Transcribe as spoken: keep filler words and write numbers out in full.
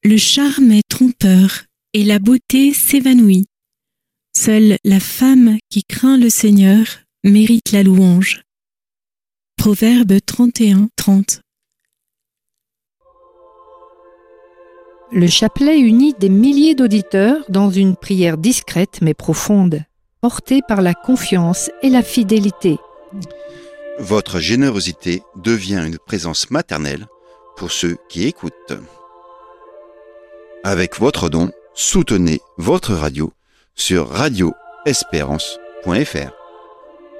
Le charme est trompeur et la beauté s'évanouit. Seule la femme qui craint le Seigneur mérite la louange. Proverbe trente et un, trente. Le chapelet unit des milliers d'auditeurs dans une prière discrète mais profonde, portée par la confiance et la fidélité. Votre générosité devient une présence maternelle pour ceux qui écoutent. Avec votre don, soutenez votre radio sur radio espérance point f r.